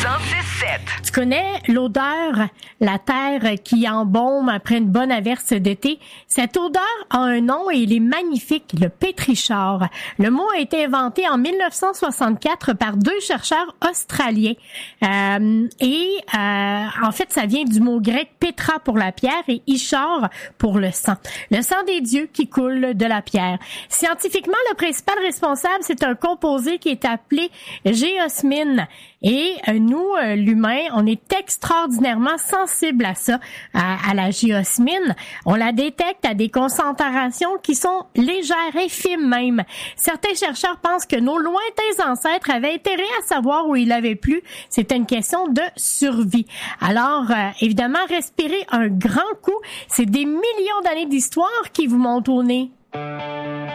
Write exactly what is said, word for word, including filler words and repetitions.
cent six sept. Tu connais l'odeur, la terre qui embaume après une bonne averse d'été? Cette odeur a un nom et il est magnifique, le pétrichor. Le mot a été inventé en mille neuf cent soixante-quatre par deux chercheurs australiens. Euh, et euh, en fait, ça vient du mot grec pétra pour la pierre et ichor pour le sang. Le sang des dieux qui coule de la pierre. Scientifiquement, le principal responsable, c'est un composé qui est appelé géosmine. Et euh, nous, euh, l'humain, on est extraordinairement sensible à ça, à, à la géosmine. On la détecte à des concentrations qui sont légères, infimes même. Certains chercheurs pensent que nos lointains ancêtres avaient intérêt à savoir où il avait plu. C'était une question de survie. Alors, euh, évidemment, respirer un grand coup, c'est des millions d'années d'histoire qui vous montent au nez.